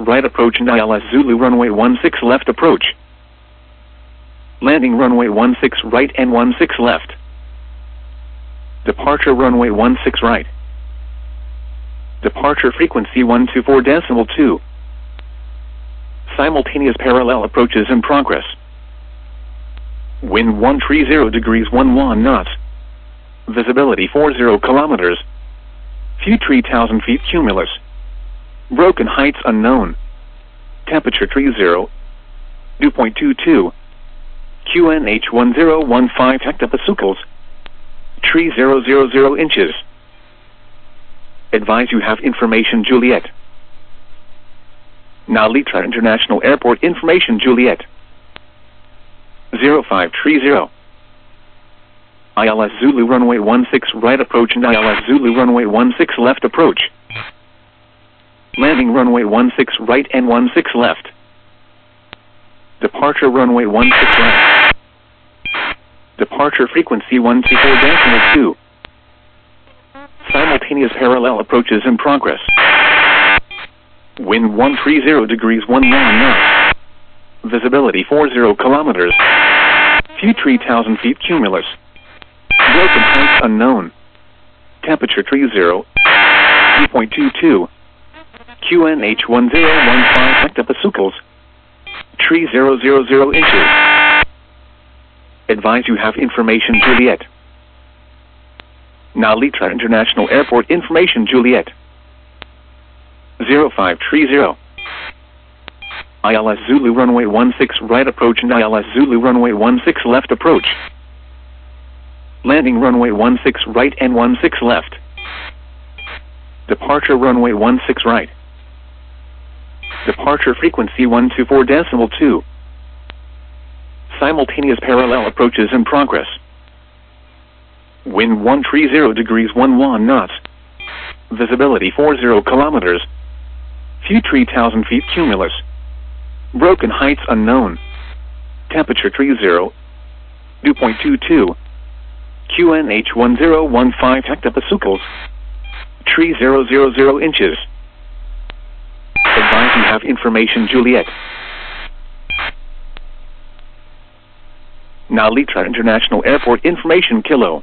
right approach and ILS Zulu runway 16 left approach. Landing runway 16 right and 16 left. Departure runway 16 right. Departure frequency 124.2. Simultaneous parallel approaches in progress. Wind 130 degrees 11 knots. Visibility 40 kilometers. Few 3,000 feet cumulus. Broken heights unknown. Temperature 30. Dew point 22. QNH 1015 hectopascals. 3000 inches. Advise you have information Juliet. Nalitra International Airport information Juliet. 0530. ILS Zulu runway 16 right approach and ILS Zulu runway 16 left approach. Landing runway 16 right and 16 left. Departure runway 16 right. Departure frequency 124.2. Simultaneous parallel approaches in progress. Wind 130 degrees 11 knots. Visibility 40 kilometers. Few 3,000 feet cumulus. Broken heights unknown. Temperature 30. Dew point 22. QNH 1015 hectopascals. 3000 inches. Advise you have information Juliet. Nalitra International Airport information Juliet. 0530. ILS Zulu runway 16 right approach and ILS Zulu runway 16 left approach. Landing runway 16 right and 16 left. Departure runway 16 right. Departure frequency 124.2. Simultaneous parallel approaches in progress. Wind 130 degrees 11 knots. Visibility 40 kilometers. Few 3,000 feet cumulus. Broken heights unknown. Temperature 30. Dew point 22. QNH 1015 hectopascals. 3000 inches. Advise you have information Juliet. Nalitra International Airport information Kilo.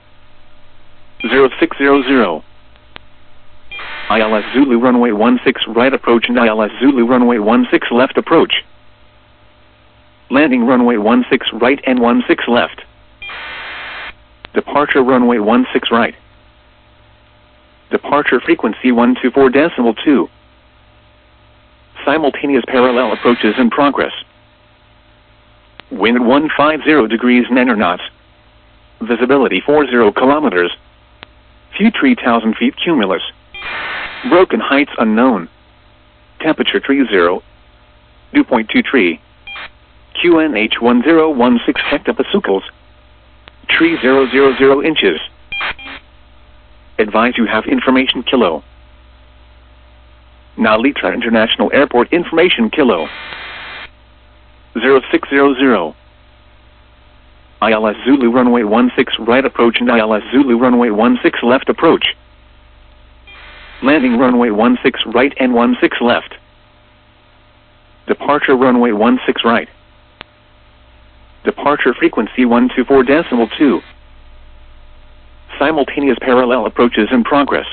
0600. ILS Zulu runway 16 right approach and ILS Zulu runway 16 left approach. Landing runway 16 right and 16 left. Departure runway 16 right. Departure frequency 124.2. Simultaneous parallel approaches in progress. Wind 150 degrees 9 knots. Visibility 40 kilometers. Few 3,000 feet cumulus. Broken heights unknown. Temperature 30. Dew point 23. QNH 1016 hectopascals. 3000 inches. Advise you have information Kilo. Nalitra International Airport information Kilo. 0600. ILS Zulu runway 16 right approach and ILS Zulu runway 16 left approach. Landing runway 16 right and 16 left. Departure runway 16 right. Departure frequency 124.2. Simultaneous parallel approaches in progress.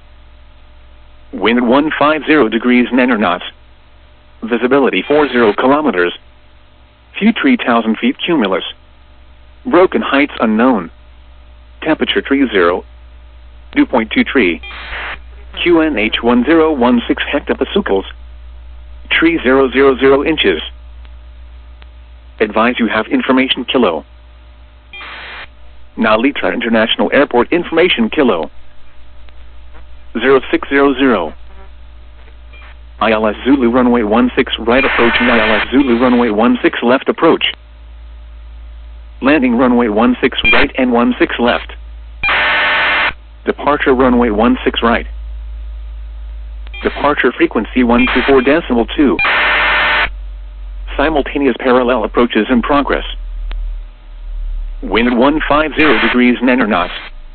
Wind 150 degrees 9 knots. Visibility 40 kilometers. Few 3,000 feet cumulus. Broken heights unknown. Temperature 30. Dew point 23. QNH 1016 hectopascals. 3000 inches. Advise you have information Kilo. Nalitra International Airport information Kilo. 0600. ILS Zulu runway 16 right approach and ILS Zulu runway 16 left approach. Landing runway 16 right and 16 left. Departure runway 16 right. Departure frequency 124.2. Simultaneous parallel approaches in progress. Wind 150 degrees 9 knots.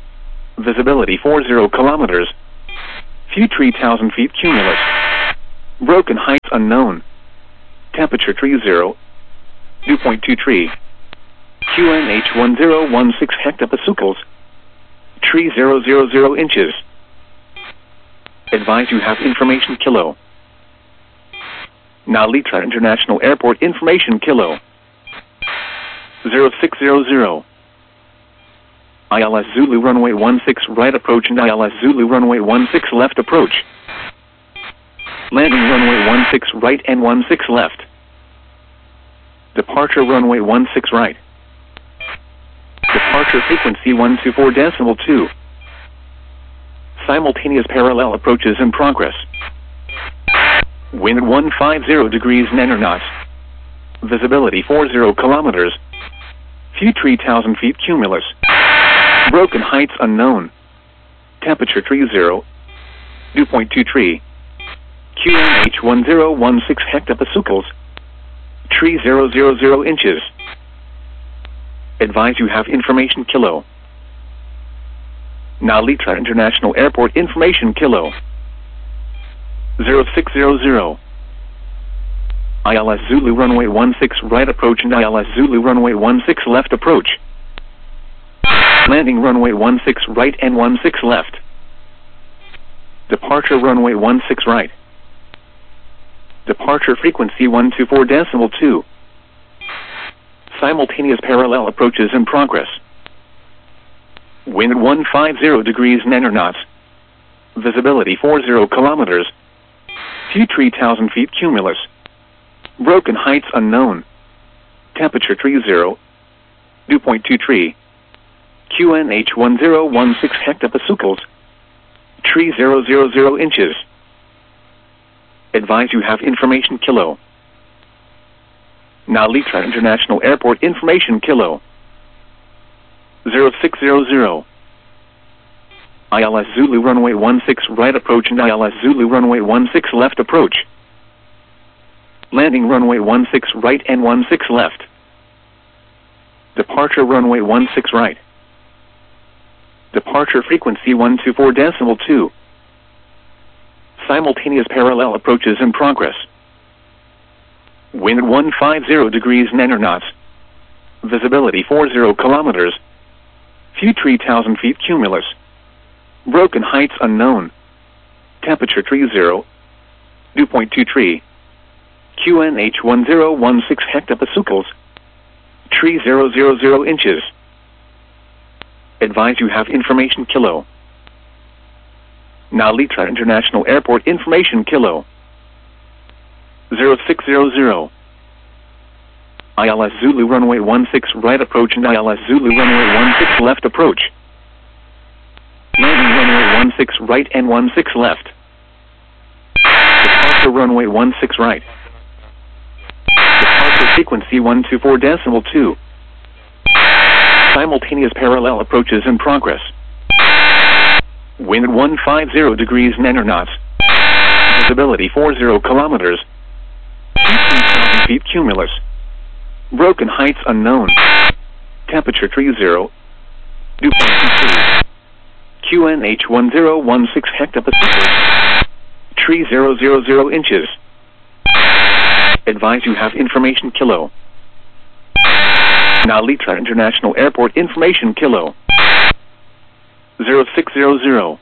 Visibility 40 kilometers. Few 3,000 feet cumulus. Broken heights unknown. Temperature 30. Dew point 23. QNH 1016 hectopascals. Tree 000 inches. Advise you have information kilo. Nalitra International Airport information kilo. 0600. ILS Zulu runway 16 right approach and ILS Zulu runway 16 left approach. Landing runway 16 right and 16 left. Departure runway 16 right. Departure frequency 124.2. Simultaneous parallel approaches in progress. Wind at 150 degrees 9 knots. Visibility 40 kilometers. Few 3,000 feet cumulus. Broken heights unknown. Temperature 30. Dew point 23. QNH 1016 hectopascals. Tree 000 inches. Advise you have information kilo. Nalitra International Airport information kilo. 0600. ILS Zulu runway 16 right approach and ILS Zulu runway 16 left approach. Landing runway 16 right and 16 left. Departure runway 16 right. Departure frequency 124.2. Simultaneous parallel approaches in progress. Wind at 150 degrees 9 knots. Visibility 40 kilometers. Few 3,000 feet cumulus. Broken heights unknown. Temperature 30. Dew point 23. QNH 1016 hectopascals. Tree 000 inches. Advise you have information kilo. Nalitra International Airport information kilo. 0600. ILS Zulu runway 16 right approach and ILS Zulu runway 16 left approach. Landing runway 16 right and 16 left. Departure runway 16 right. Departure frequency 124.2. Simultaneous parallel approaches in progress. Wind at 150 degrees 9 knots. Visibility 40 kilometers. Few 3,000 feet cumulus. Broken heights unknown. Temperature 30. Dew point 23. QNH 1016 hectopascals. Tree 000 inches. Advise you have information kilo. Nalitra International Airport information kilo. 0600. ILS Zulu runway 16 right approach and ILS Zulu runway 16 left approach. Landing runway 16 right and 16 left. Departure runway 16 right. Departure frequency 124.2. Simultaneous parallel approaches in progress. Wind at 150 degrees 9 knots. Visibility 40 kilometers. 3,000 feet cumulus. Broken heights unknown. Temperature 30. Dew point 23. QNH 1016 hectopascals. Tree 000 inches. Advise you have information kilo. Nalitra International Airport information kilo. 0600.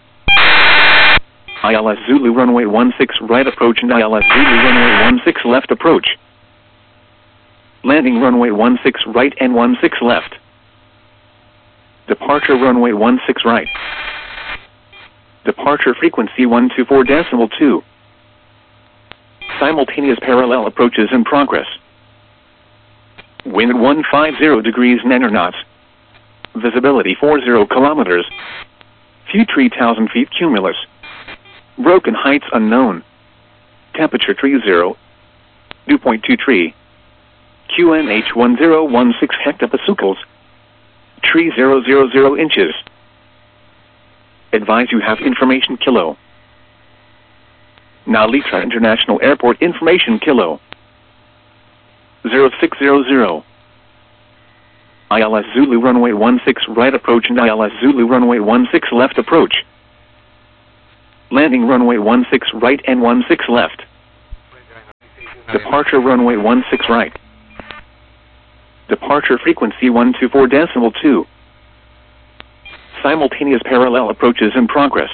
ILS Zulu runway 16 right approach and ILS Zulu runway 16 left approach. Landing runway 16 right and 16 left. Departure runway 16 right. Departure frequency 124.2. Simultaneous parallel approaches in progress. Wind at 150 degrees 9 knots. Visibility 40 kilometers. Few 3,000 feet cumulus. Broken heights unknown. Temperature 30. Dew point 23. QNH 1016 hectopascals. Tree 000 inches. Advise you have information kilo. Nalitra International Airport information kilo. 0600. ILS Zulu runway 16 right approach and ILS Zulu runway 16 left approach. Landing runway 16 right and 16 left. Departure runway 16 right. Departure frequency 124.2. Simultaneous parallel approaches in progress.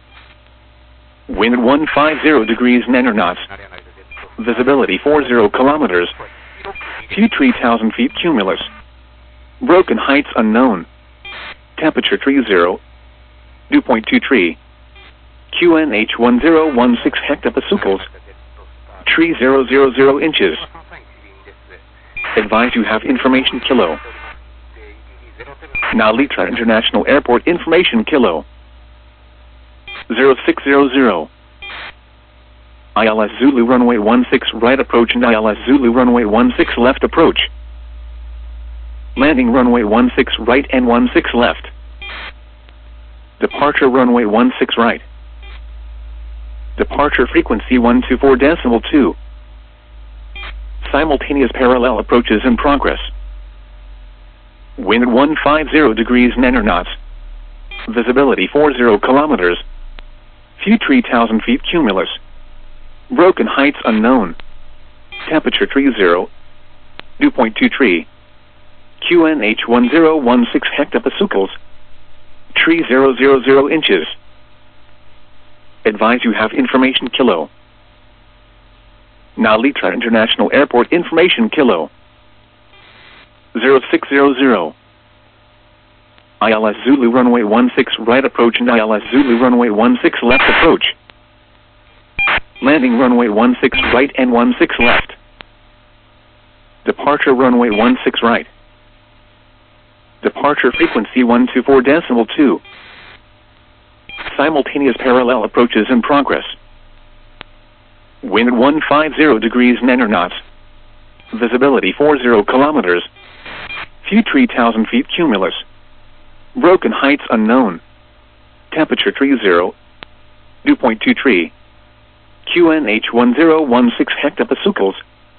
Wind 150 degrees 9 knots. Visibility 40 kilometers. View 3,000 feet cumulus. Broken heights unknown. Temperature 30. Dew point 23. QNH 1016 hectopascals. 3000 inches. Advise you have information kilo. Narita International Airport information kilo. 0600. ILS Zulu runway 16 right approach and ILS Zulu runway 16 left approach. Landing runway 16 right and 16 left. Departure runway 16 right. Departure frequency 124.2. Simultaneous parallel approaches in progress. Wind 150 degrees 9 knots. Visibility 40 kilometers. View 3,000 feet cumulus. Broken heights unknown. Temperature 30. Dew point 23. QNH 1016 hectopascals. 3000 inches. Advise you have information kilo. Narita International Airport information kilo. 0600. ILS Zulu runway 16 right approach and ILS Zulu runway 16 left approach. Landing runway 16 right and 16 left. Departure runway 16 right. Departure frequency 124.2. Simultaneous parallel approaches in progress. Wind 150 degrees 9 knots. Visibility 40 kilometers. View 3,000 feet cumulus. Broken heights unknown. Temperature 30. Dew point 23. QNH 1016 hectopascals.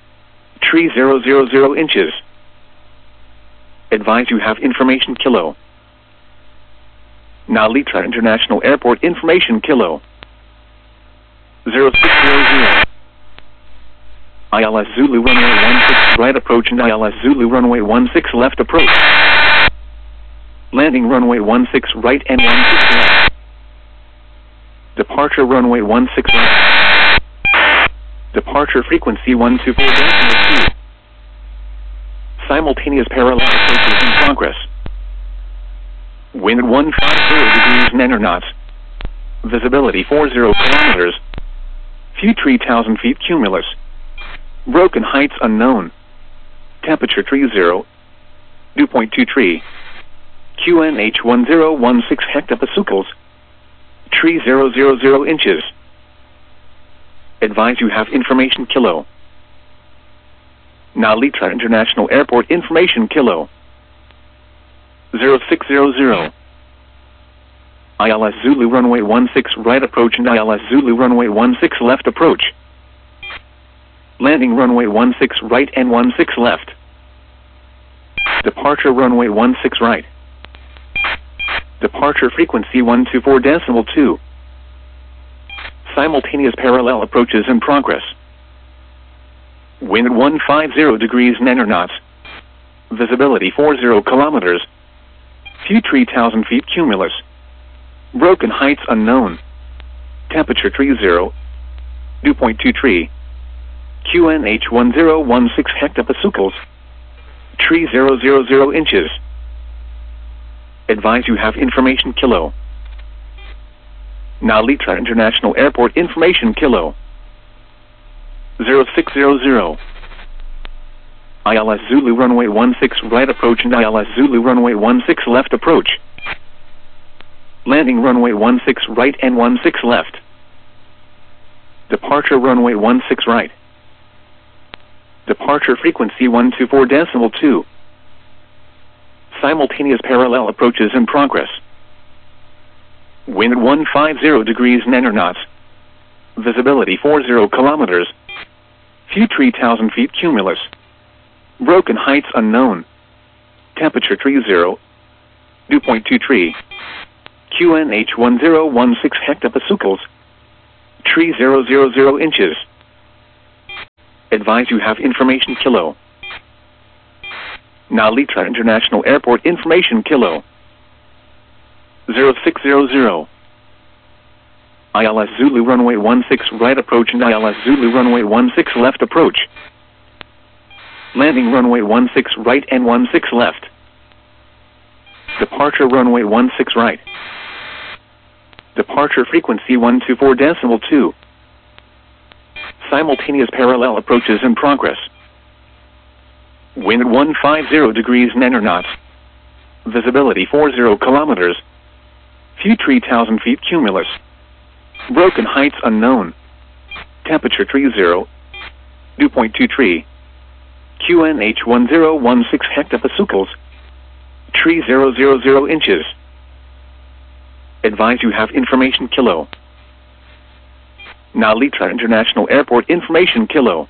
3000 inches. Advise you have information kilo. Narita International Airport information kilo. 0600. ILS Zulu runway 16 right approach and ILS Zulu runway 16 left approach. Landing runway 16 right and 16 left. Departure runway 16 right. Departure frequency 124.2. Simultaneous parallel approaches in progress. Wind 150 degrees 9 knots. Visibility 40 kilometers. View 3,000 feet cumulus. Broken heights unknown. Temperature 30. Dew point 23. QNH 1016 hectopascals. 3000 inches. Advise you have information kilo. Narita International Airport information kilo. 0600. ILS Zulu runway 16 right approach and ILS Zulu runway 16 left approach. Landing runway 16 right and 16 left. Departure runway 16 right. Departure frequency 124.2. Simultaneous parallel approaches in progress. Wind 150 degrees 9 knots. Visibility 40 kilometers. View 3,000 feet cumulus. Broken heights unknown. Temperature 30. Dew point 23. QNH 1016 hectopascals. 3000 inches. Advise you have information kilo. Narita International Airport information kilo. 0600. ILS Zulu runway 16 right approach and ILS Zulu runway 16 left approach. Landing runway 16 right and 16 left. Departure runway 16 right. Departure frequency 124.2. Simultaneous parallel approaches in progress. Wind 150 degrees 9 knots. Visibility 40 kilometers. View 3,000 feet cumulus. Broken heights unknown. Temperature 30. Dew point 23. QNH 1016 hectopascals. 3000 inches. Advise you have information Kilo. Nalita International Airport information Kilo. 0600. ILS Zulu runway 16 right approach and ILS Zulu runway 16 left approach. Landing runway 16 right and 16 left. Departure runway 16 right. Departure frequency 124.2. Simultaneous parallel approaches in progress. Wind 150 degrees 9 knots. Visibility 40 kilometers. Few 3,000 feet cumulus. Broken heights unknown. Temperature 30. Dew point 23. QNH 1016 hectopascals. 3000 inches. Advise you have information Kilo. Nalita International Airport information Kilo.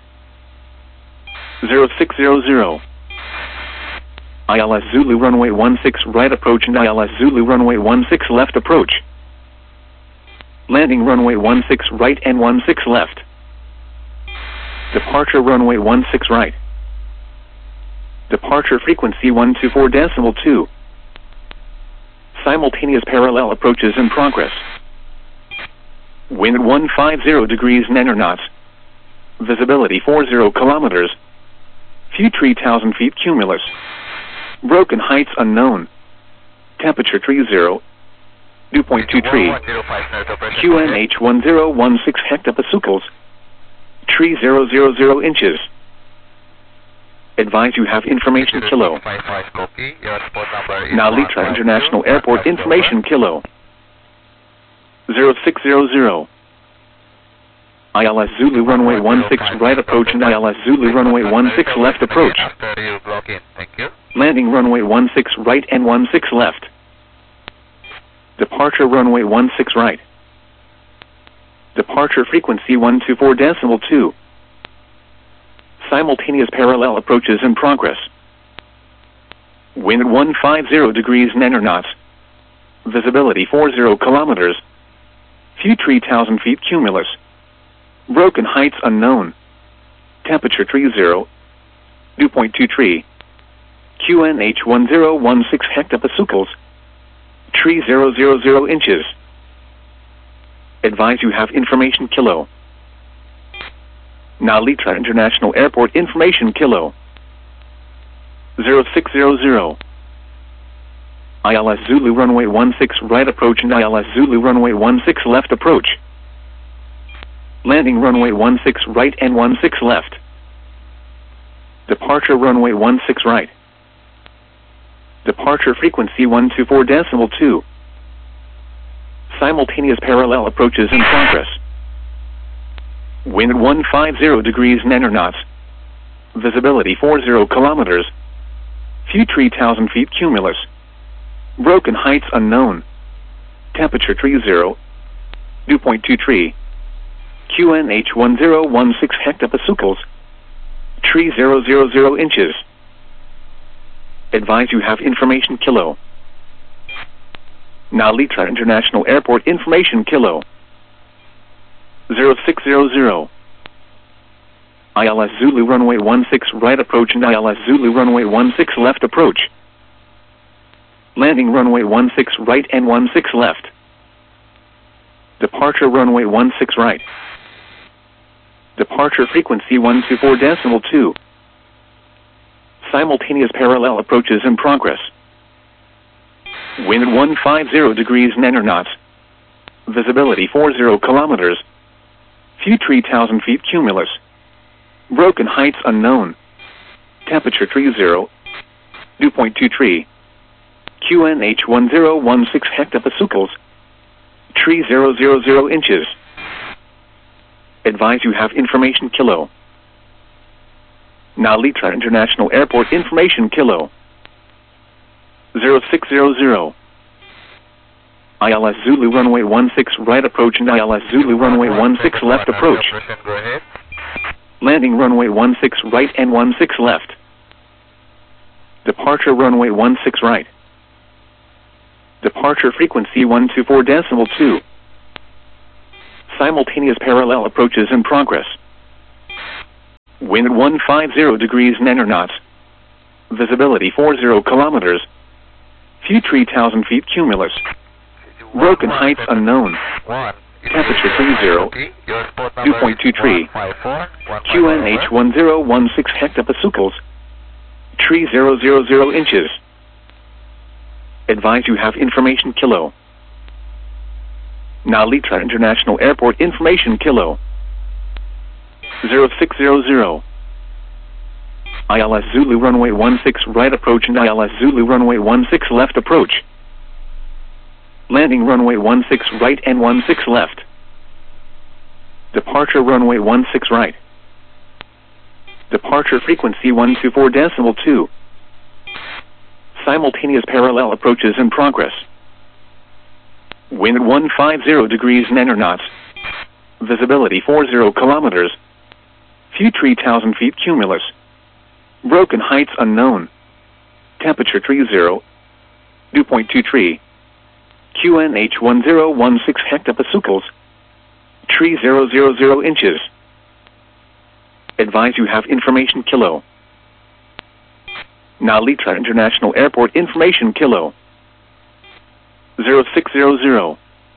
0600. ILS Zulu runway 16 right approach and ILS Zulu runway 16 left approach. Landing runway 16 right and 16 left. Departure runway 16 right. Departure frequency 124.2. Simultaneous parallel approaches in progress. Wind 150 degrees 9 knots. Visibility 40 kilometers. Few 3,000 feet cumulus. Broken heights unknown. Temperature 30. Dew point 23. QNH 1016 hectopascals. 3000 inches. Advise you have information Kilo. Nalita International Airport information Kilo. 0600. ILS Zulu runway 16 right approach and ILS Zulu runway 16 left approach. Landing runway 16 right and 16 left. Departure runway 16 right. Departure frequency 124.2. Simultaneous parallel approaches in progress. Wind 150 degrees 9 knots. Visibility 40 kilometers. Few 3,000 feet cumulus. Broken heights unknown. Temperature 30. Dew point 23. QNH 1016 hectopascals. 3000 inches. Advise you have information Kilo. Nalita International Airport information Kilo. 0600. ILS Zulu runway 16 right approach and ILS Zulu runway 16 left approach. Landing runway 16 right and 16 left. Departure runway 16 right. Departure frequency 124.2. Simultaneous parallel approaches in progress. Wind 150 degrees 9 knots. Visibility 40 kilometers. Few 3,000 feet cumulus. Broken heights unknown. Temperature 30. Dew point 23. QNH 1016 hectopascals. 3000 inches. Advise you have information Kilo. Nalita International Airport information Kilo. 0600. ILS Zulu runway 16 right approach and ILS Zulu runway 16 left approach. Landing runway 16 right and 16 left. Departure runway 16 right. Departure frequency 124.2. Simultaneous parallel approaches in progress. Wind 150 degrees 9 knots. Visibility 40 kilometers. Few 3,000 feet cumulus. Broken heights unknown. Temperature 30. Dew point 23. QNH 1016 hectopascals. 3000 inches. Advise you have information Kilo. Nalita International Airport information Kilo. 0600. ILS Zulu runway 16 right approach and ILS Zulu runway 16 left approach. Landing runway 16 right and 16 left. Departure runway 16 right. Departure frequency 124.2. Simultaneous parallel approaches in progress. Wind at 150 degrees 9 knots. Visibility 40 kilometers. Few 3,000 feet cumulus. Broken heights unknown. Temperature 30. 2.23. QNH 1016 hectopascals. 3000 inches. Advise you have information kilo. Nalita International Airport information kilo. 0600. ILS Zulu runway 16 right approach and ILS Zulu runway 16 left approach. Landing runway 16 right and 16 left. Departure runway 16 right. Departure frequency 124.2. Simultaneous parallel approaches in progress. Wind at 150 degrees 9 knots. Visibility 40 kilometers. Few 3,000 feet cumulus. Broken heights unknown. Temperature 30. 2.23. QNH 1016 hectopascals. 3000 inches. Advise you have information kilo. Nalita International Airport information kilo. 0600.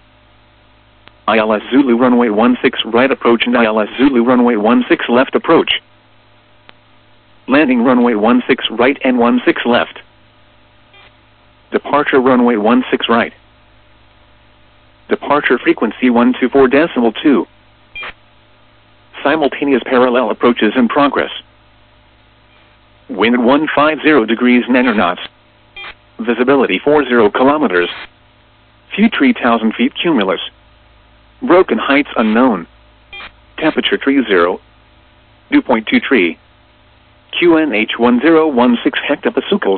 ILS Zulu runway 16 right approach and ILS Zulu runway 16 left approach. Landing runway 16 right and 16 left. Departure runway 16 right. Departure frequency 124.2. Simultaneous parallel approaches in progress. Wind at 150 degrees 9 knots. Visibility 40 kilometers. Few 3,000 feet cumulus. Broken heights unknown. Temperature 30. 2.23. QNH 1016 hectopascals.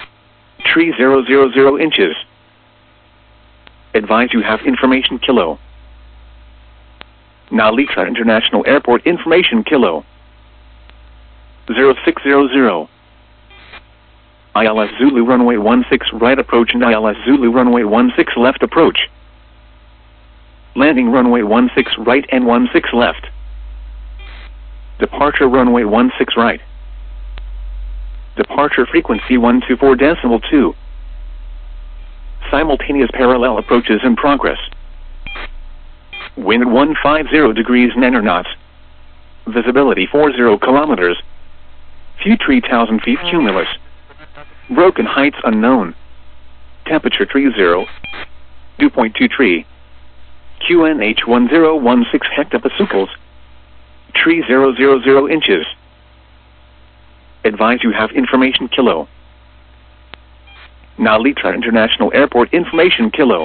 3000 inches. Advise you have information kilo. Nalita International Airport information kilo. 0600. ILS Zulu runway 16 right approach and ILS Zulu runway 16 left approach. Landing runway 16 right and 16 left. Departure runway 16 right. Departure frequency 124.2. Simultaneous parallel approaches in progress. Wind at 150 degrees 9 knots. Visibility 40 kilometers. Few 3,000 feet cumulus. Broken heights unknown. Temperature 30. 2.23. QNH 1016 hectopascals. 3000 inches. Advise you have information kilo. Nalita International Airport information kilo.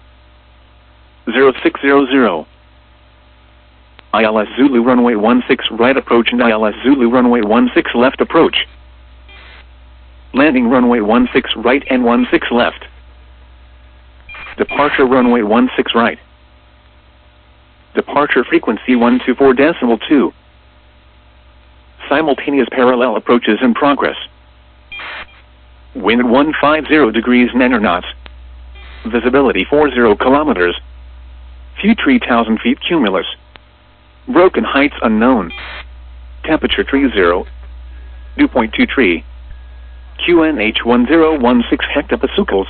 0600. ILS Zulu runway 16 right approach and ILS Zulu runway 16 left approach. Landing runway 16 right and 16 left. Departure runway 16 right. Departure frequency 124.2. Simultaneous parallel approaches in progress. Wind at 150 degrees 9 knots. Visibility 40 kilometers. Few 3,000 feet cumulus. Broken heights unknown. Temperature 30. 2.23. QNH 1016 hectopascals.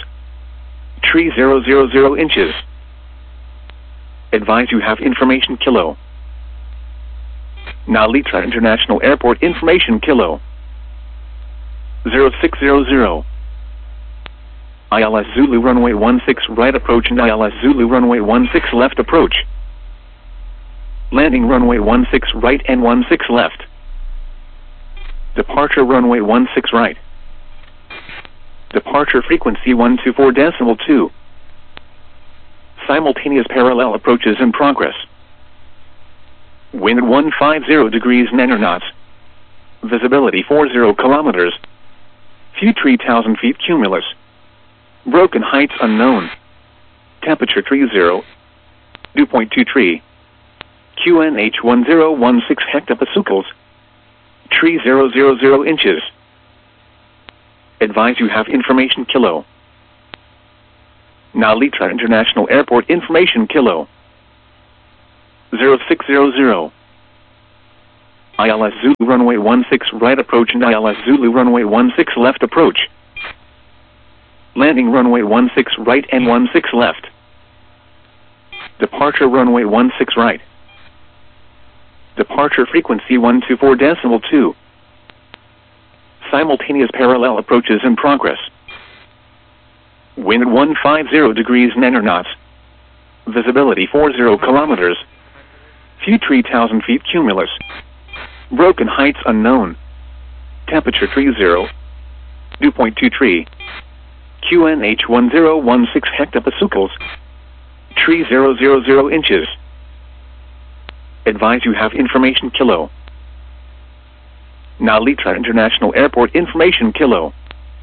3000 inches. Advise you have information kilo. Nalita International Airport information kilo. 0600. ILS Zulu runway 16 right approach and ILS Zulu runway 16 left approach. Landing runway 16 right and 16 left. Departure runway 16 right. Departure frequency 124.2. Simultaneous parallel approaches in progress. Wind at 150 degrees 9 knots. Visibility 40 kilometers. Few 3,000 feet cumulus. Broken heights unknown. Temperature 30. 2.23. QNH 1016 hectopascals. 3000 inches. Advise you have information kilo. Nalita International Airport information kilo. 0600. ILS Zulu runway 16 right approach and ILS Zulu runway 16 left approach. Landing runway 16 right and 16 left. Departure runway 16 right. Departure frequency 124.2. Simultaneous parallel approaches in progress. Wind 150 degrees 9 knots. Visibility 40 kilometers. Few 3,000 feet cumulus. Broken heights unknown. Temperature 30. Dew point 23. QNH 1016 hectopascals. 3000 inches. Advise you have information kilo. Nalitra International Airport information kilo.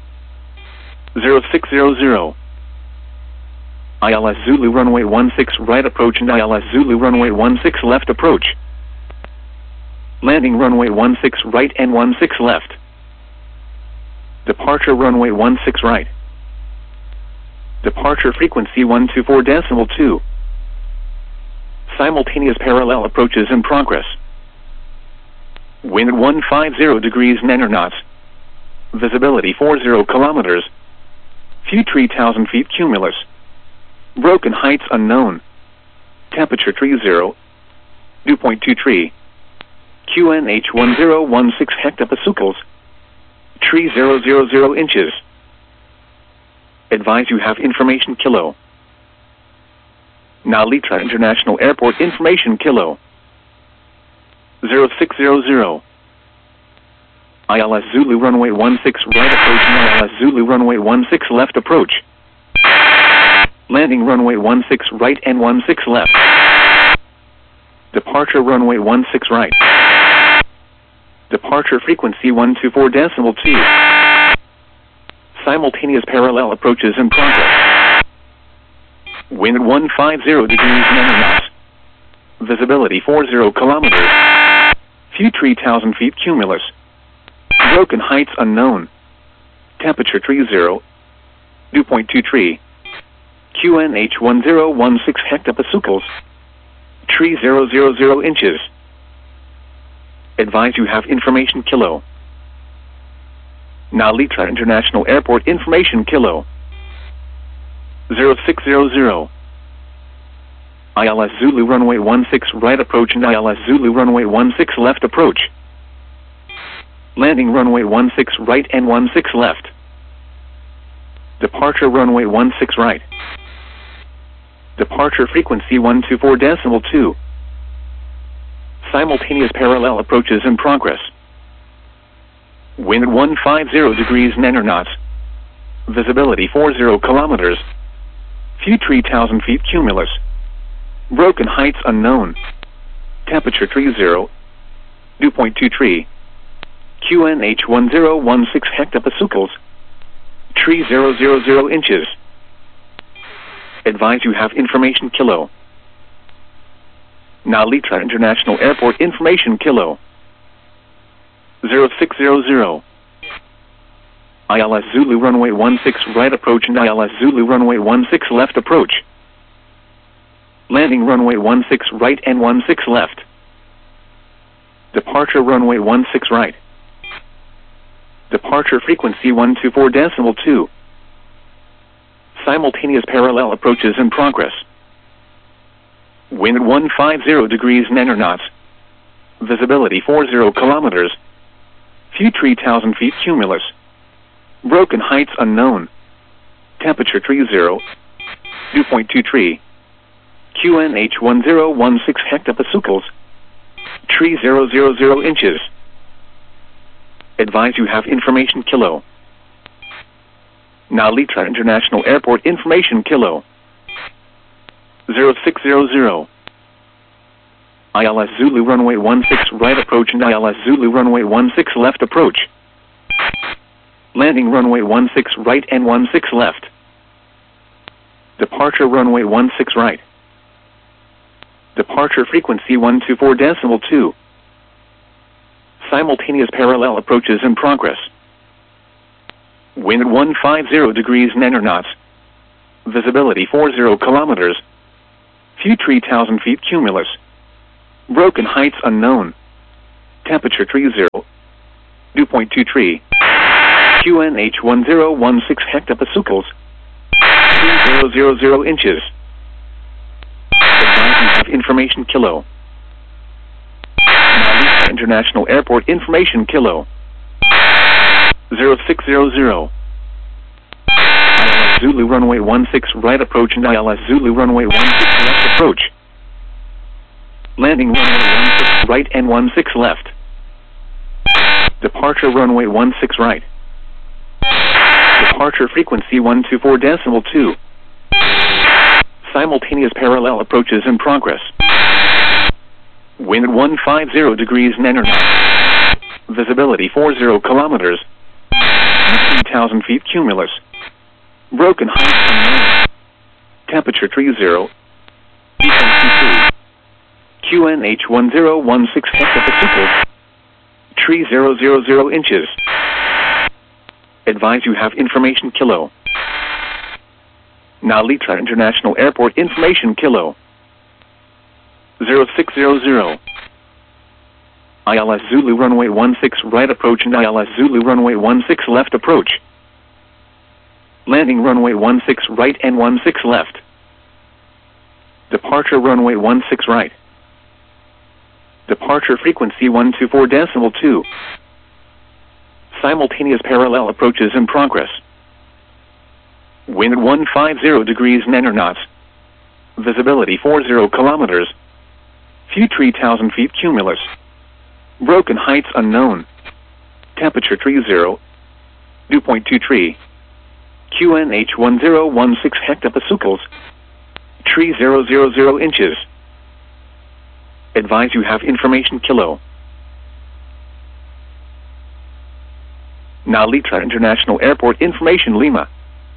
0600. ILS Zulu runway 16 right approach and ILS Zulu runway 16 left approach. Landing runway 16 right and 16 left. Departure runway 16 right. Departure frequency 124.2. Simultaneous parallel approaches in progress. Wind 150 degrees 9 knots. Visibility 40 kilometers. Few 3,000 feet cumulus. Broken heights unknown. Temperature 30. Dew point 23. QNH 1016 hectopascals. 3000 inches. Advise you have information kilo. Nalitra International Airport information kilo. 0600. ILS Zulu runway 16 right approach and ILS Zulu runway 16 left approach. Landing runway 16 right and 16 left. Departure runway 16 right. Departure frequency 124.2. Simultaneous parallel approaches in progress. Wind 150 degrees 9 knots. Visibility 40 kilometers. Few 3,000 feet cumulus. Broken heights unknown. Temperature 30. Dew point 23. QNH 1016 hectopascals. 3000 inches. Advise you have information kilo. Nalitra International Airport information kilo. 0600. ILS Zulu runway 16 right approach and ILS Zulu runway 16 left approach. Landing runway 16 right and 16 left. Departure runway 16 right. Departure frequency 124.2. Simultaneous parallel approaches in progress. Wind 150 degrees 9 knots. Visibility 40 kilometers. Few 3,000 feet cumulus. Broken heights unknown. Temperature 30. Dew point 23. QNH 1016 hectopascals. 3000 inches. Advise you have information kilo. Nalitra International Airport information kilo. 0600. ILS Zulu runway 16 right approach and ILS Zulu runway 16 left approach. Landing runway 16 right and 16 left. Departure runway 16 right. Departure frequency 124.2. Simultaneous parallel approaches in progress. Wind 150 degrees 9 knots. Visibility 40 kilometers. Few 3,000 feet cumulus. Broken heights unknown. Temperature 30. Dew point 23. QNH 1016 hectopascals. 3000 inches. Advise you have information kilo. Nalitra International Airport information kilo. 0600. ILS Zulu runway 16 right approach and ILS Zulu runway 16 left approach. Landing runway 16 right and 16 left. Departure runway 16 right. Departure frequency 124.2. Simultaneous parallel approaches in progress. Wind 150 degrees 9 knots. Visibility 40 kilometers. Few 3,000 feet cumulus. Broken heights unknown. Temperature 30. Dew point 23. QNH 1016 hectopascals. 3000 inches. Advise you have information kilo. Narita International Airport information kilo. 0600. ILS Zulu runway 16 right approach and ILS Zulu runway 16 left approach. Landing runway 16 right and 16 left. Departure runway 16 right. Departure frequency 124.2. Simultaneous parallel approaches in progress. Wind at 150 degrees NN. Visibility 40 kilometers. 3,000 feet cumulus. Broken height unknown. Temperature 30. Deep QNH 1016 hectopascals. 3000 inches. Advise you have information kilo. Narita International Airport information kilo. 0600. ILS Zulu runway 16 right approach and ILS Zulu runway 16 left approach. Landing runway 16 right and 16 left. Departure runway 16 right. Departure frequency 124.2. Simultaneous parallel approaches in progress. Wind at 150 degrees NN. Visibility 40 kilometers. Few 3,000 feet cumulus. Broken heights unknown. Temperature 30. Dew point 23. QNH 1016 hectopascals. 3000 inches. Advise you have information kilo. Narita International Airport information Lima.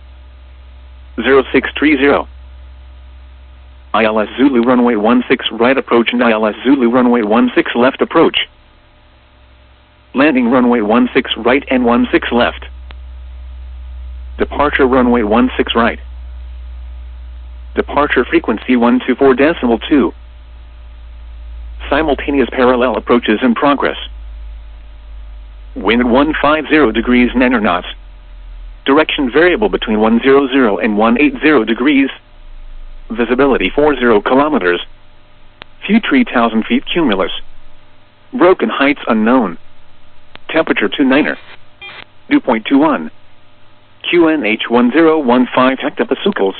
0630. ILS Zulu runway 16 right approach and ILS Zulu runway 16 left approach. Landing runway 16 right and 16 left. Departure runway 16 right. Departure frequency 124.2. Simultaneous parallel approaches in progress. Wind at 150 degrees NN. Direction variable between 100 and 180 degrees. Visibility 40 kilometers. Few 3,000 feet cumulus. Broken heights unknown. Temperature 29. Dew point 21. QNH 1015 hectopascals.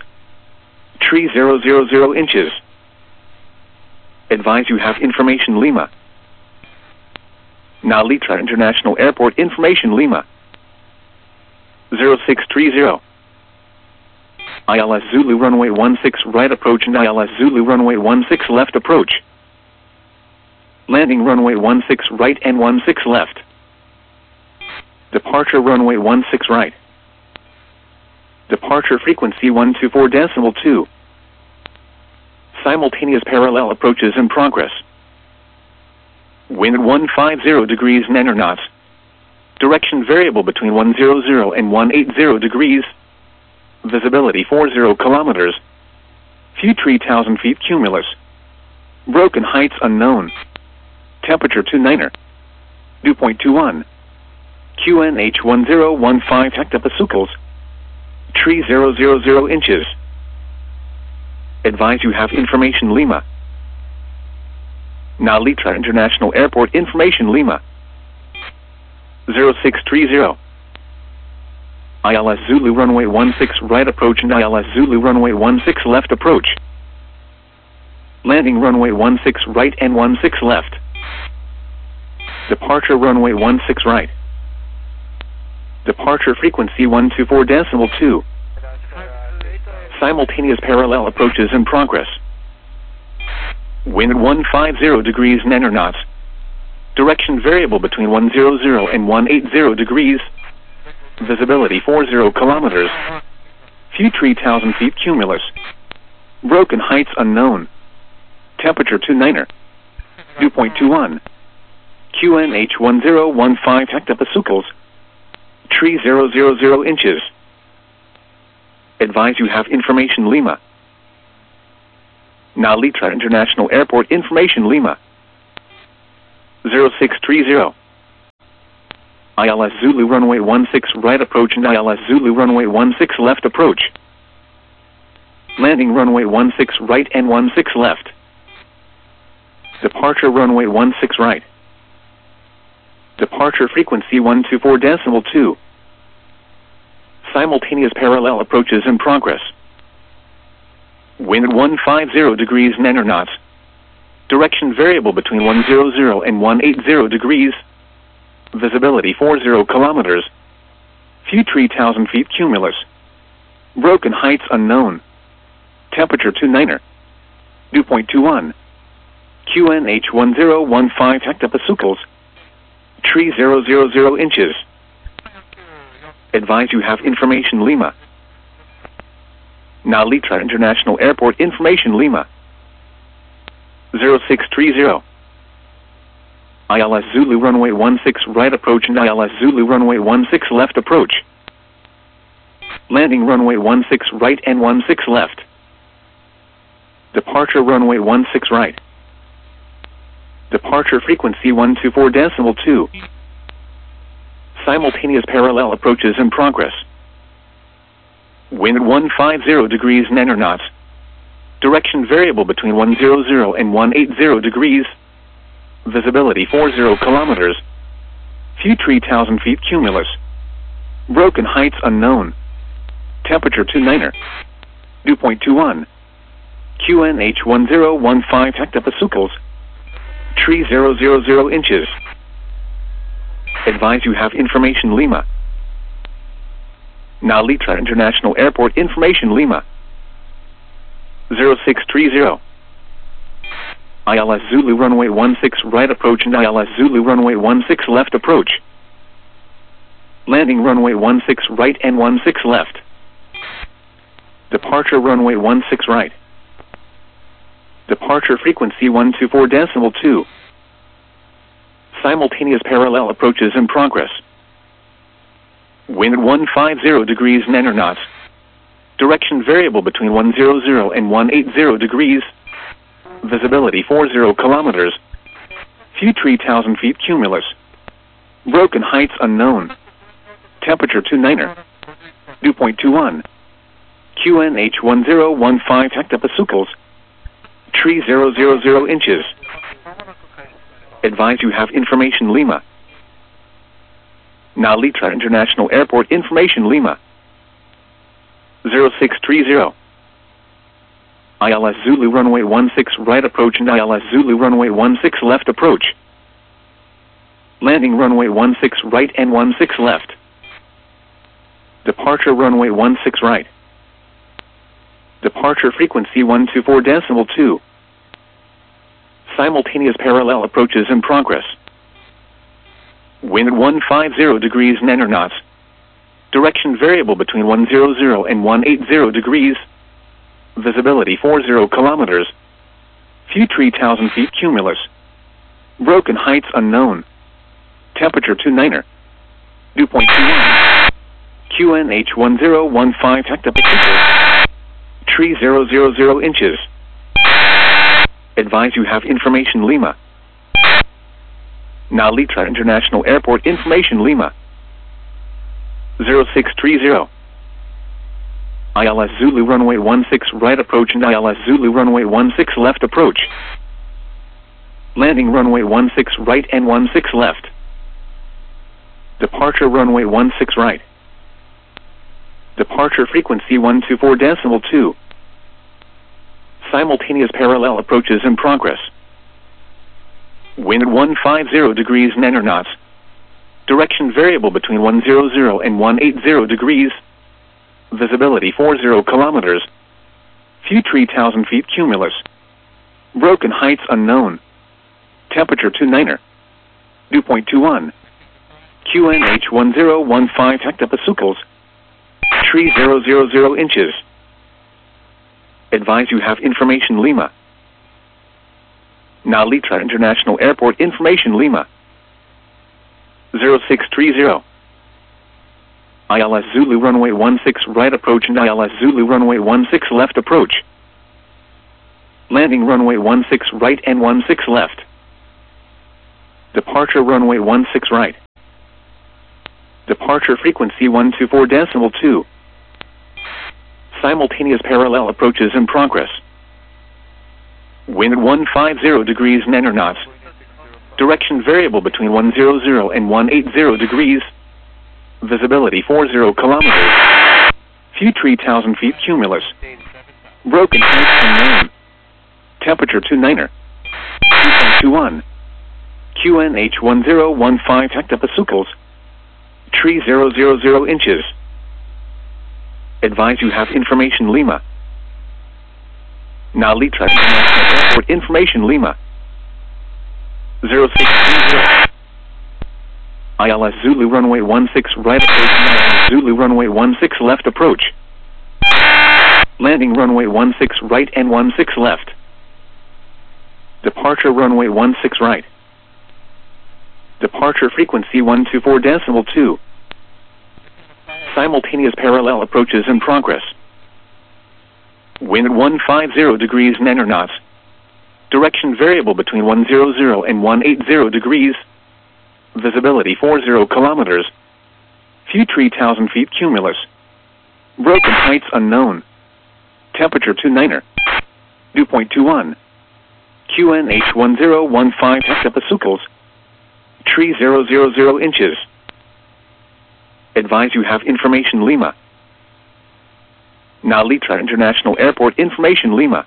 3000 inches. Advise you have information Lima. Narita International Airport information Lima. 0630. ILS Zulu runway 16 right approach and ILS Zulu runway 16 left approach. Landing runway 16 right and 16 left. Departure runway 16 right. Departure frequency 124.2. Simultaneous parallel approaches in progress. Wind at 150 degrees NN. Direction variable between 100 and 180 degrees. Visibility 40 kilometers. Few 3,000 feet cumulus. Broken heights unknown. Temperature 29. Dew point 21. QNH 1015 hectopascals. 3000 inches. Advise you have information Lima. Narita International Airport information Lima. 0630. ILS Zulu runway 16 right approach and ILS Zulu runway 16 left approach. Landing runway 16 right and 16 left. Departure runway 16 right. Departure frequency 124.2. Simultaneous parallel approaches in progress. Wind at 150 degrees NN. Direction variable between 100 and 180 degrees. Visibility 40 kilometers. Few 3,000 feet cumulus. Broken heights unknown. Temperature 29. Dew point 21. QNH 1015 hectopascals. 3000 inches. Advise you have information Lima. Narita International Airport information Lima. 0630. ILS Zulu runway 16 right approach and ILS Zulu runway 16 left approach. Landing runway 16 right and 16 left. Departure runway 16 right. Departure frequency 124.2. Simultaneous parallel approaches in progress. Wind 150 degrees 9 knots. Direction variable between 100 and 180 degrees. Visibility 40 kilometers. Few 3,000 feet cumulus. Broken heights unknown. Temperature 29er. Dew point 21. QNH 1015 hectopascals. Tree 000 inches. Advise you have information Lima. Nalitra International Airport information Lima. 0630. ILS Zulu runway 16 right approach and ILS Zulu runway 16 left approach. Landing runway 16 right and 16 left. Departure runway 16 right. Departure frequency 124.2. Simultaneous parallel approaches in progress. Wind 150 degrees 9 knots. Direction variable between 100 and 180 degrees. Visibility 40 kilometers. Few 3,000 feet cumulus. Broken heights unknown. Temperature 29er. Dew point 21. QNH 1015 hectopascals. Tree 000 inches. Advise you have information Lima. Nalitra International Airport information Lima. 0630. ILS Zulu runway 16 right approach and ILS Zulu runway 16 left approach. Landing runway 16 right and 16 left. Departure runway 16 right. Departure frequency 124.2. Simultaneous parallel approaches in progress. Wind 150 degrees 9 knots. Direction variable between 100 and 180 degrees. Visibility 40 kilometers. Few 3,000 feet cumulus. Broken heights unknown. Temperature 29er. Dew point 21. QNH 1015 hectopascals. Tree 000 inches. Advise you have information Lima. Nalitra International Airport information Lima. 0630. ILS Zulu runway 16 right approach and ILS Zulu runway 16 left approach. Landing runway 16 right and 16 left. Departure runway 16 right. Departure frequency 124.2. Simultaneous parallel approaches in progress. Wind 150 degrees 9 knots. Direction variable between 100 and 180 degrees. Visibility 40 kilometers. Few 3,000 feet cumulus. Broken heights unknown. Temperature 29er. Dew point 21. QNH 1015 hectopascals. Tree 000 inches. Advise you have information Lima. Nalitra International Airport information Lima. 0630. ILS Zulu runway 16 right approach and ILS Zulu runway 16 left approach. Landing runway 16 right and 16 left. Departure runway 16 right. Departure frequency 124.2. Simultaneous parallel approaches in progress. Wind 150 degrees 9 knots. Direction variable between 100 and 180 degrees. Visibility 40 kilometers. Few 3,000 feet cumulus. Broken heights unknown. Temperature 29er. Dew point 21. QNH 1015 hectopascals. Tree 000 inches. Advise you have information Lima. Nalitra International Airport information Lima. 0630. ILS Zulu runway 16 right approach and ILS Zulu runway 16 left approach. Landing runway 16 right and 16 left. Departure runway 16 right. Departure frequency 124.2. Simultaneous parallel approaches in progress. Wind 150 degrees 9 knots. Direction variable between 100 and 180 degrees. Visibility 40 kilometers. View 3,000 feet cumulus. Broken height unknown. Temperature 29er. 2.21. QNH 1015 hectopascals. 3000 inches. Advise you have information Lima. Nalitra International Airport information Lima. 0630. ILS Zulu runway 16 right approach. ILS Zulu runway 16 left approach. Landing runway 16 right and 16 left. Departure runway 16 right. Departure frequency 124.2. Simultaneous parallel approaches in progress. Wind 150 degrees 9 knots. Direction variable between 100 and 180 degrees. Visibility 40 kilometers. View 3,000 feet cumulus. Broken heights unknown. Temperature 29er. Dew point 21. QNH 1015 hectopascals. 3000 inches. Advise you have information Lima. Nalitra International Airport information Lima.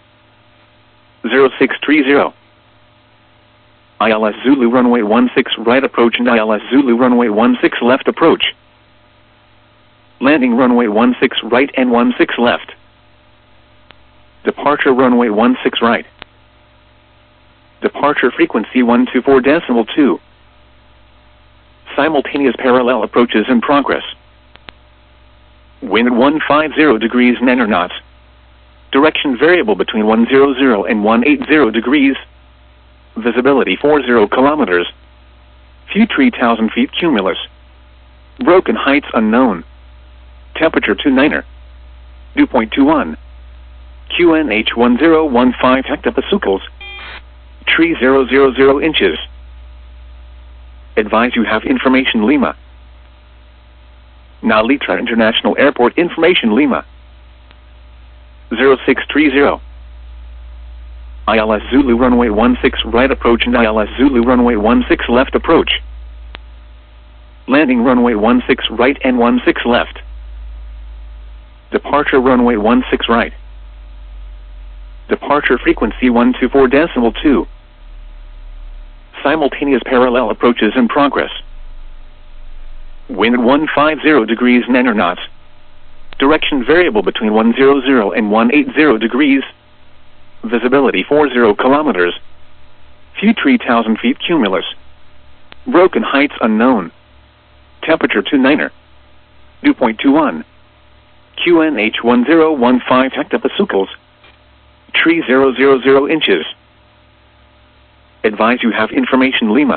0630. ILS Zulu runway 16 right approach and ILS Zulu runway 16 left approach. Landing runway 16 right and 16 left. Departure runway 16 right. Departure frequency 124.2. Simultaneous parallel approaches in progress. Wind 150 degrees 9 knots. Direction variable between 100 and 180 degrees. Visibility 40 kilometers. View 3,000 feet cumulus. Broken heights unknown. Temperature 29er. Dew point 21. QNH 1015 hectopascals. 3000 inches. Advise you have information Lima. Nalitra International Airport information Lima. 0630. ILS Zulu runway 16 right approach and ILS Zulu runway 16 left approach. Landing runway 16 right and 16 left. Departure runway 16 right. Departure frequency 124.2. Simultaneous parallel approaches in progress. Wind 150 degrees 9 knots. Direction variable between 100 and 180 degrees. Visibility 40 kilometers. View 3,000 feet cumulus. Broken heights unknown. Temperature 29er. Dew point 21. QNH 1015 hectopascals. 3000 inches. Advise you have information Lima.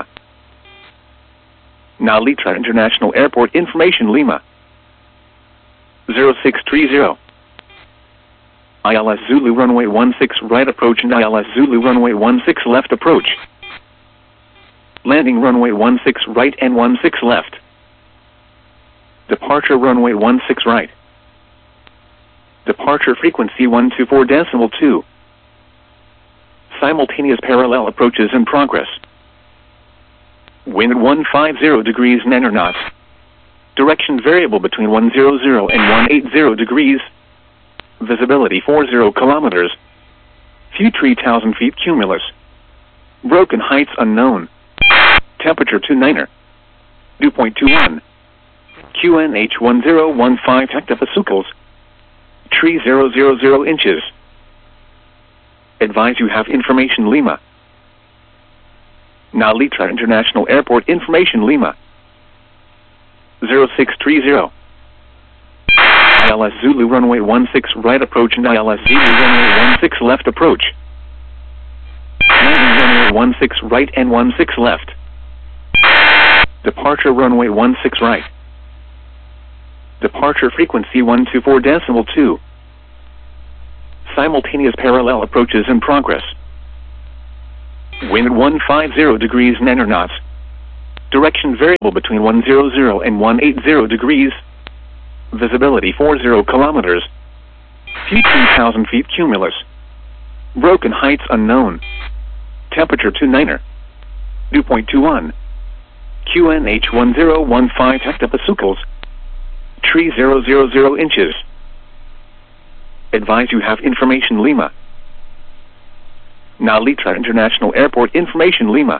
Nalitra International Airport information Lima. 0630. ILS Zulu runway 16 right approach and ILS Zulu runway 16 left approach. Landing runway 16 right and 16 left. Departure runway 16 right. Departure frequency 124.2. Simultaneous parallel approaches in progress. Wind 150 degrees 9 knots. Direction variable between 100 and 180 degrees. Visibility 40 kilometers. View 3,000 feet cumulus. Broken heights unknown. Temperature 29er. Dew point 21. QNH 1015 hectopascals. 3000 inches. Advise you have information Lima. Nalitra International Airport information Lima. 0630. ILS Zulu runway 16 right approach and ILS Zulu runway 16 left approach. Landing runway 16 right and 16 left. Departure runway 16 right. Departure frequency 124.2. Simultaneous parallel approaches in progress. Wind 150 degrees 9 knots. Direction variable between 100 and 180 degrees. Visibility 40 kilometers. Few 2,000 feet cumulus. Broken heights unknown. Temperature 29er. Dew point 21. QNH 1015 hectopascals. Tree 000 inches. Advise you have information Lima. Nalitra International Airport information Lima.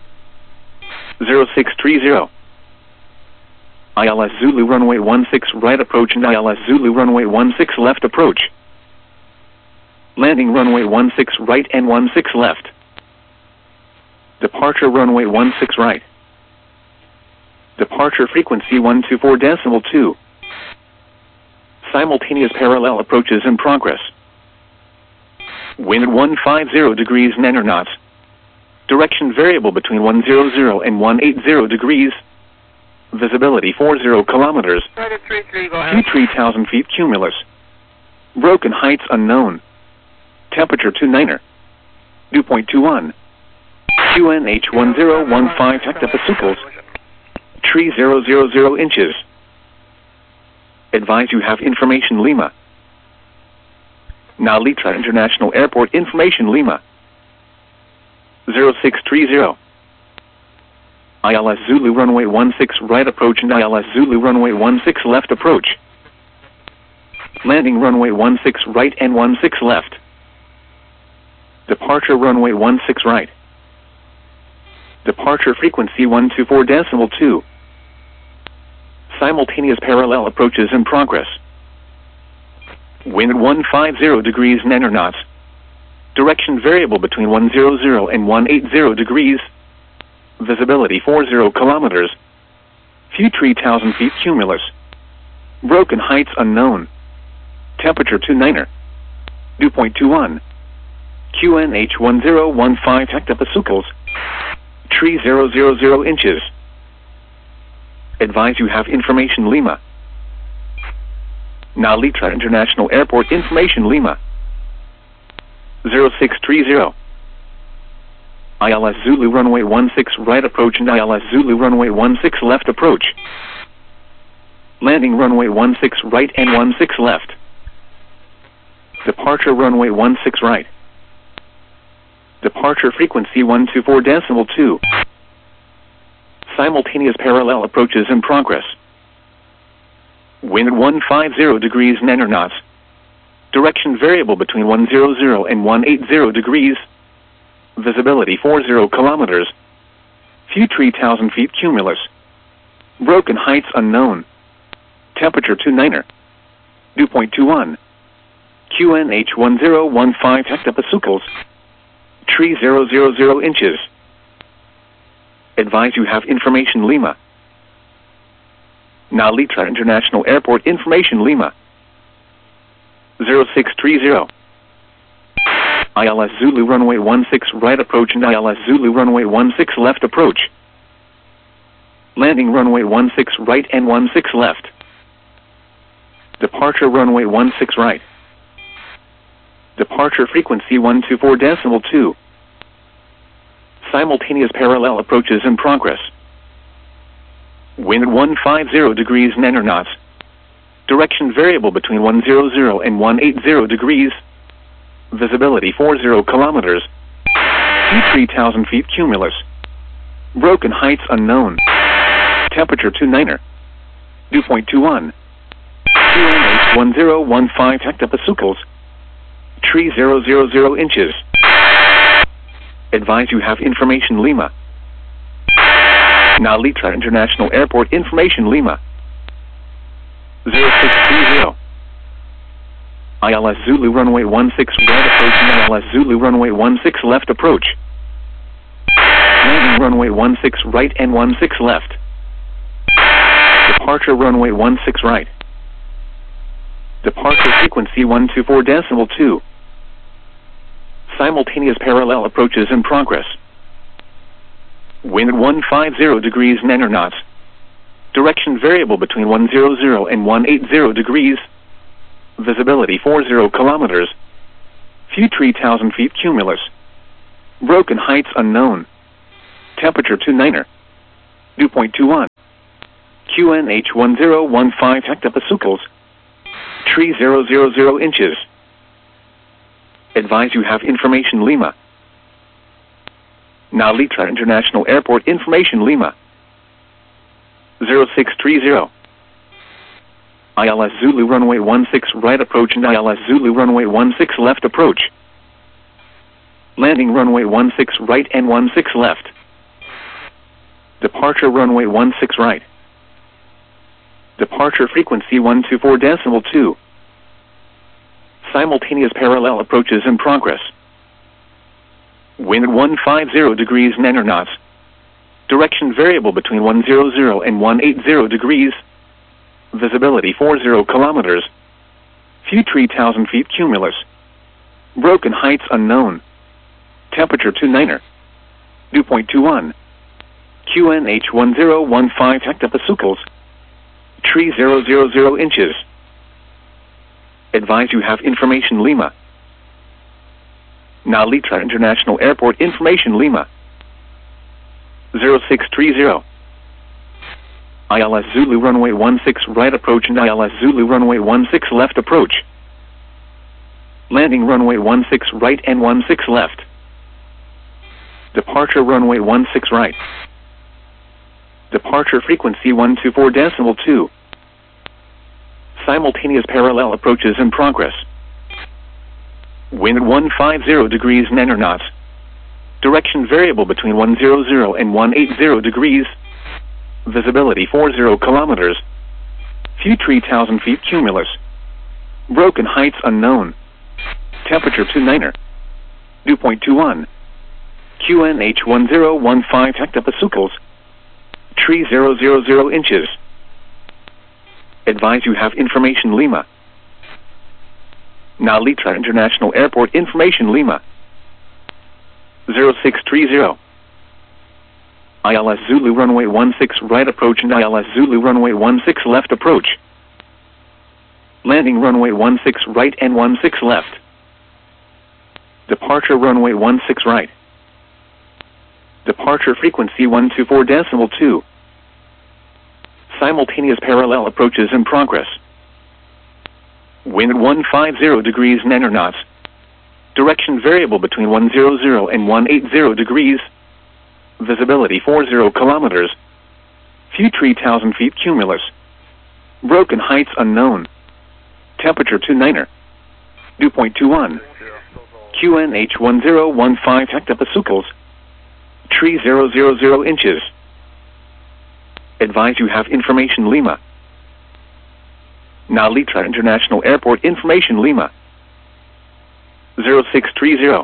0630. ILS Zulu runway 16 right approach and ILS Zulu runway 16 left approach. Landing runway 16 right and 16 left. Departure runway 16 right. Departure frequency 124.2. Simultaneous parallel approaches in progress. Wind 150 degrees 9 knots. Direction variable between 100 and 180 degrees. Visibility 40 kilometers. Few 3,000 feet cumulus. Broken heights unknown. Temperature 29er. Dew point 21. QNH 1015 hectopascals. Tree 000 inches. Advise you have information Lima. Nalitra International Airport information Lima. 0630. ILS Zulu runway 16 right approach and ILS Zulu runway 16 left approach. Landing runway 16 right and 16 left. Departure runway 16 right. Departure frequency 124.2. Simultaneous parallel approaches in progress. Wind 150 degrees 9 knots. Direction variable between 100 and 180 degrees. Visibility 40 kilometers. Few 3,000 feet cumulus. Broken heights unknown. Temperature 29er. Dew point 21. QNH 1015 hectopascals. Tree 000 inches. Advise you have information Lima. Nalitra International Airport information Lima. 0630. ILS Zulu runway 16 right approach and ILS Zulu runway 16 left approach. Landing runway 16 right and 16 left. Departure runway 16 right. Departure frequency 124.2. Simultaneous parallel approaches in progress. Wind 150 degrees 9 knots. Direction variable between 100 and 180 degrees. Visibility 40 kilometers. Few 3,000 feet cumulus. Broken heights unknown. Temperature 29er. Dew point 21. QNH 1015 hectopascals. Tree 000 inches. Advise you have information Lima. Nalitra International Airport information Lima. 0630. ILS Zulu runway 16 right approach and ILS Zulu runway 16 left approach. Landing runway 16 right and 16 left. Departure runway 16 right. Departure frequency 124.2. Simultaneous parallel approaches in progress. Wind 150 degrees 9 knots. Direction variable between 100 and 180 degrees. Visibility 40 kilometers. Few 3,000 feet cumulus. Broken heights unknown. Temperature 29er. Dew point 21. QNH 1015 hectopascals. Tree 000 inches. Advise you have information Lima. Nalitra International Airport information Lima. 0630. ILS Zulu runway 16 right approach and ILS Zulu runway 16 left approach. Landing runway 16 right and 16 left. Departure runway 16 right. Departure frequency 124.2. Simultaneous parallel approaches in progress. Wind 150 degrees 9 knots. Direction variable between 100 and 180 degrees. Visibility 40 kilometers. Few 3,000 feet cumulus. Broken heights unknown. Temperature 29er. Dew point 21. QNH 1015 hectopascals. Tree 000 inches. Advise you have information Lima. Now Litra International Airport information Lima. 0630. ILS Zulu runway 16 right approach and ILS Zulu runway 16 left approach. Landing runway 16 right and 16 left. Departure runway 16 right. Departure frequency 124.2. Simultaneous parallel approaches in progress. Wind at 150 degrees 9 knots. Direction variable between 100 and 180 degrees. Visibility 40 kilometers. Few 3,000 feet cumulus. Broken heights unknown. Temperature 29er. Dew point 21. QNH 1015 hectopascals. Tree 000 inches. Advise you have information Lima. Now Litra International Airport information Lima. 0630. ILS Zulu runway 16 right approach and ILS Zulu runway 16 left approach. Landing runway 16 right and 16 left. Departure runway 16 right. Departure frequency 124.2. Simultaneous parallel approaches in progress. Wind at 150 degrees 9 knots. Direction variable between 100 and 180 degrees. Visibility 40 kilometers. Few 3,000 feet cumulus. Broken heights unknown. Temperature 29er. Dew point 21. QNH 1015 hectopascals. Tree 000 inches. Advise you have information Lima. Now Litra International Airport information Lima. 0630. ILS Zulu runway 16 right approach and ILS Zulu runway 16 left approach. Landing runway 16 right and 16 left. Departure runway 16 right. Departure frequency 124.2. Simultaneous parallel approaches in progress. Wind at 150 degrees 9 knots. Direction variable between 100 and 180 degrees. Visibility 40 kilometers. Few 3,000 feet cumulus. Broken heights unknown. Temperature 29er. Dew point 21. QNH 1015 hectopascals. Tree 000 inches. Advise you have information Lima. Now Litra International Airport information Lima. 0630.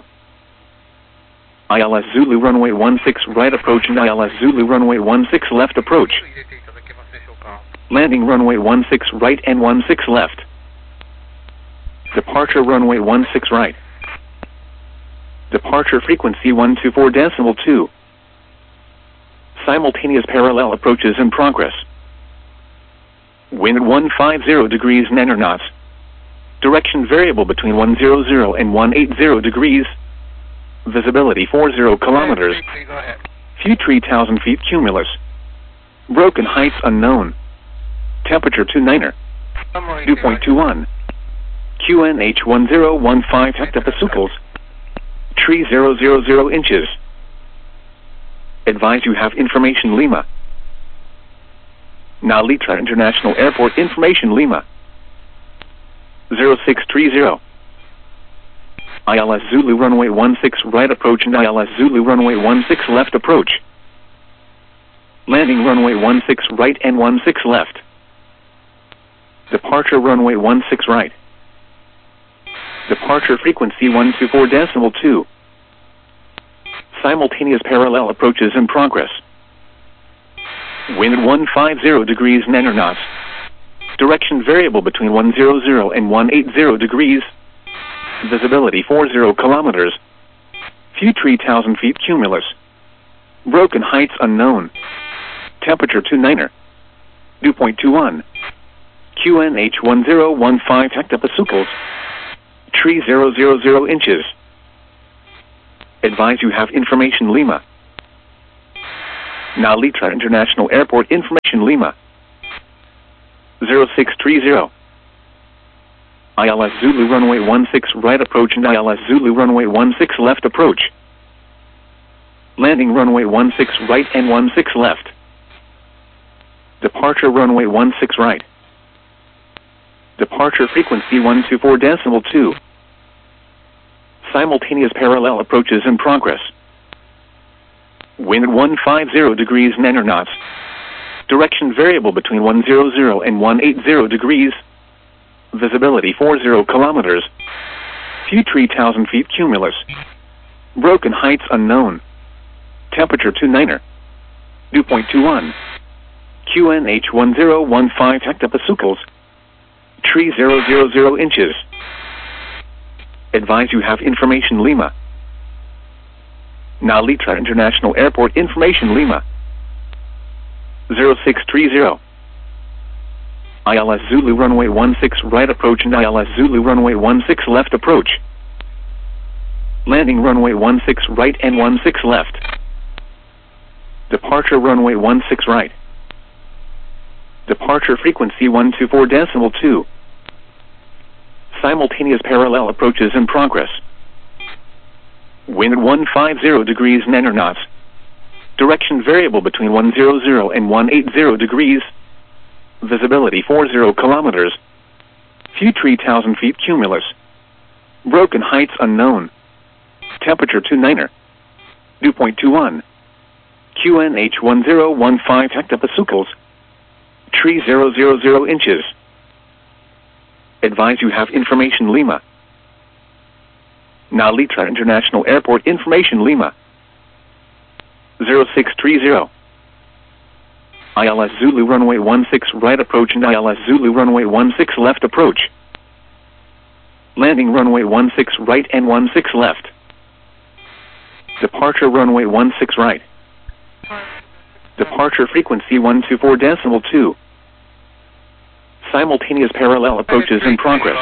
ILS Zulu runway 16 right approach and ILS Zulu runway 16 left approach. Landing runway 16 right and 16 left. Departure runway 16 right. Departure frequency 124.2. Simultaneous parallel approaches in progress. Wind at 150 degrees 9 knots. Direction variable between 100 and 180 degrees. Visibility 40 kilometers. Few 3,000 feet cumulus. Broken heights unknown. Temperature 29er. Dew point 21. QNH 1015 hectopascals. Tree 000 inches. Advise you have information Lima. Now Litra International Airport information Lima. 0630. ILS Zulu runway 16 right approach and ILS Zulu runway 16 left approach. Landing runway 16 right and 16 left. Departure runway 16 right. Departure frequency 124.2. Simultaneous parallel approaches in progress. Wind at 150 degrees 9 knots. Direction variable between 100 and 180 degrees. Visibility 40 kilometers. Few 3,000 feet cumulus. Broken heights unknown. Temperature 29er. Dew point 21. QNH 1015 hectopascals. Tree 000 inches. Advise you have information Lima. Nalitra International Airport information Lima. 0630. ILS Zulu runway 16 right approach and ILS Zulu runway 16 left approach. Landing runway 16 right and 16 left. Departure runway 16 right. Departure frequency 124.2. Simultaneous parallel approaches in progress. Wind 150 degrees 9 knots. Direction variable between 100 and 180 degrees. Visibility 40 kilometers. Few 3,000 feet cumulus. Broken heights unknown. Temperature 29er. Dew point 21. QNH 1015 hectopascals. Tree 000 inches. Advise you have information Lima. Nalitra International Airport information Lima. 0630. ILS Zulu runway 16 right approach and ILS Zulu runway 16 left approach. Landing runway 16 right and 16 left. Departure runway 16 right. Departure frequency 124.2. Simultaneous parallel approaches in progress. Wind 150 degrees 9 knots. Direction variable between 100 and 180 degrees. Visibility 40 kilometers. Few 3,000 feet cumulus. Broken heights unknown. Temperature 29er. Dew point 21. QNH 1015 hectopascals. Tree 000 inches. Advise you have information Lima. Nalitra International Airport information Lima. 0630. ILS Zulu runway 16 right approach and ILS Zulu runway 16 left approach. Landing runway 16 right and 16 left. Departure runway 16 right. Departure frequency 124.2. Simultaneous parallel approaches in progress.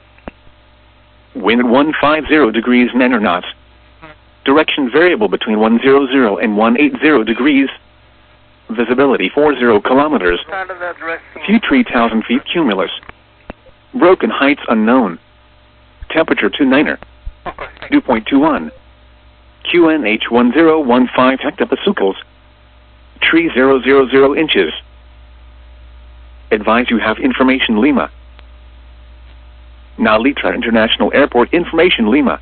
Wind 150 degrees 9 knots. Direction variable between 100 and 180 degrees. Visibility 40 kilometers. Few 3,000 feet cumulus. Broken heights unknown. Temperature 29er. Dew point 21. QNH 1015 hectopascals. Tree 000 inches. Advise you have information Lima. Nalitra International Airport information Lima.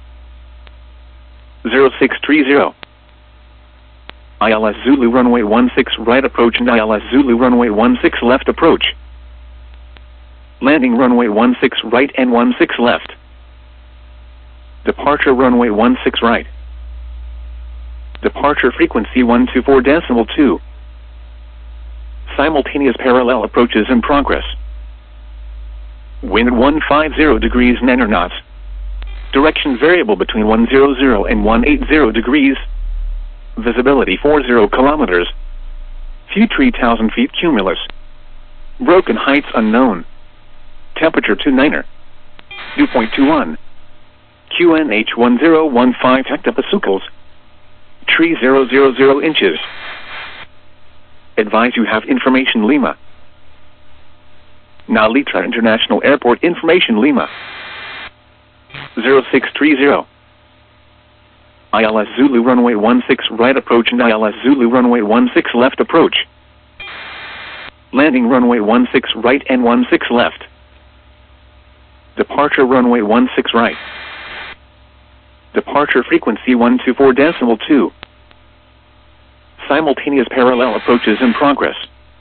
0630. ILS Zulu runway 16 right approach and ILS Zulu runway 16 left approach. Landing runway 16 right and 16 left. Departure runway 16 right. Departure frequency 124.2. Simultaneous parallel approaches in progress. Wind 150 degrees 9 knots. Direction variable between 100 and 180 degrees. Visibility 40 kilometers. Few 3,000 feet cumulus. Broken heights unknown. Temperature 29er. Dew point 21. QNH 1015 hectopascals. Tree 000 inches. Advise you have information Lima. Nalitra International Airport information Lima. 0630. ILS Zulu runway 16 right approach and ILS Zulu runway 16 left approach. Landing runway 16 right and 16 left. Departure runway 16 right. Departure frequency 124.2. Simultaneous parallel approaches in progress.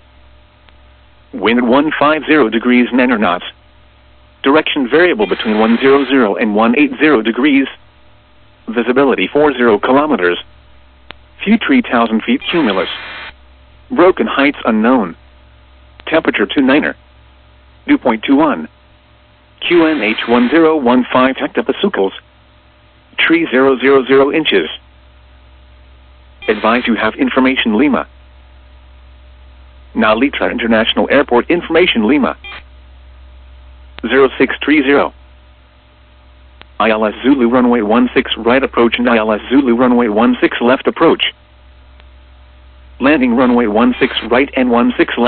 Wind 150 degrees 9 knots. Direction variable between 100 and 180 degrees. Visibility 40 kilometers. Few 3,000 feet cumulus. Broken heights unknown. Temperature 29er. Dew point 21. QNH 1015 hectopascals. Tree 000 inches. Advise you have information Lima. Nalitra International Airport information Lima. 0630. ILS Zulu runway 16 right approach and ILS Zulu runway 16 left approach. Landing runway 16 right and 16 left.